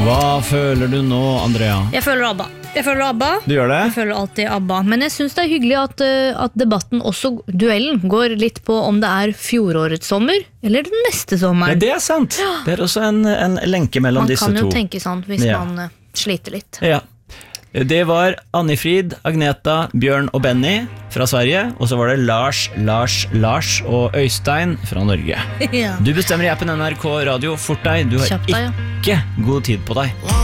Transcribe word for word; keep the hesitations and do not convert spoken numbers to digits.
Hva føler du nå, Andrea? Jeg føler ABBA. Jeg føler ABBA. Du gjør det? Jeg føler alltid ABBA. Men jeg synes det er hyggelig at, uh, at debatten, også duellen, går litt på om det er fjorårets sommer eller den neste sommeren. Ja, det er sant. Det er også en, en lenke mellom man disse to. Man kan jo tenke sånn hvis ja. man uh, sliter litt. Ja. Det var Annifrid, Agneta, Bjørn og Benny fra Sverige, og så var det Lars, Lars, Lars og Øystein fra Norge. Ja. Du bestemmer i appen N R K Radio. Fort deg, du har Kjapt, da, ja. ikke god tid på deg.